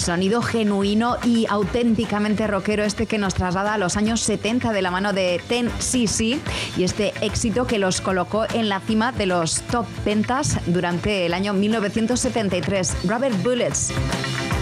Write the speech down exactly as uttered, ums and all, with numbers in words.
Sonido genuino y auténticamente rockero este que nos traslada a los años setenta de la mano de Ten C C y este éxito que los colocó en la cima de los top ventas durante el año mil novecientos setenta y tres, Rubber Bullets.